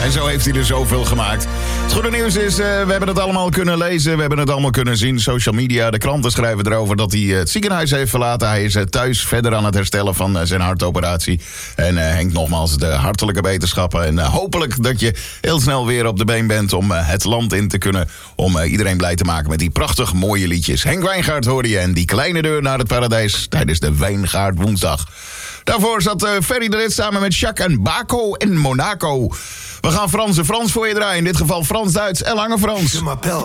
En zo heeft hij er zoveel gemaakt. Het goede nieuws is, we hebben het allemaal kunnen lezen. We hebben het allemaal kunnen zien. Social media, de kranten schrijven erover dat hij het ziekenhuis heeft verlaten. Hij is thuis verder aan het herstellen van zijn hartoperatie. En Henk, nogmaals de hartelijke wetenschappen. En hopelijk dat je heel snel weer op de been bent om het land in te kunnen. Om iedereen blij te maken met die prachtig mooie liedjes. Henk Wijngaard hoorde je en die kleine deur naar het paradijs tijdens de Wijngaard woensdag. Daarvoor zat Ferry de Rit samen met Jacques en Baco in Monaco. We gaan Frans voor je draaien. In dit geval Frans-Duits en Lange Frans. Je m'appelle